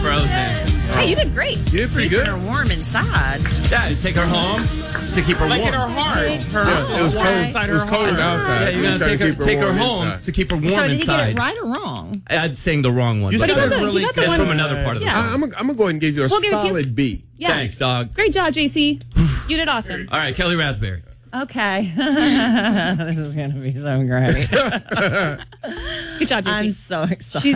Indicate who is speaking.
Speaker 1: frozen.
Speaker 2: Hey, you did great.
Speaker 3: You did pretty good.
Speaker 4: Keeping her warm inside.
Speaker 1: Yeah, take her home to keep her
Speaker 5: Like
Speaker 1: warm.
Speaker 5: in her heart.
Speaker 3: Yeah, it was cold.
Speaker 5: Inside
Speaker 3: It was
Speaker 5: her
Speaker 3: cold
Speaker 5: heart.
Speaker 3: outside.
Speaker 1: Yeah, you're
Speaker 3: We
Speaker 1: gonna
Speaker 3: tried to
Speaker 1: take her
Speaker 3: warm
Speaker 1: home
Speaker 3: inside.
Speaker 1: to keep her warm
Speaker 4: So did he
Speaker 1: inside.
Speaker 4: get it right or wrong?
Speaker 1: I'd saying the wrong one.
Speaker 5: You
Speaker 1: but
Speaker 5: said
Speaker 2: got
Speaker 5: it
Speaker 2: the-
Speaker 5: really
Speaker 2: you got the
Speaker 5: good.
Speaker 1: that's
Speaker 2: one-
Speaker 1: from another part of the
Speaker 2: Yeah.
Speaker 1: song.
Speaker 3: I'm gonna go ahead and give you a
Speaker 2: We'll give it to you.
Speaker 3: solid B.
Speaker 2: Yeah.
Speaker 1: Thanks, dog.
Speaker 2: Great job, JC. You did awesome.
Speaker 1: All right, Kelly Raspberry.
Speaker 4: Okay. This is going to be so great.
Speaker 2: Good job, JC.
Speaker 4: I'm so excited.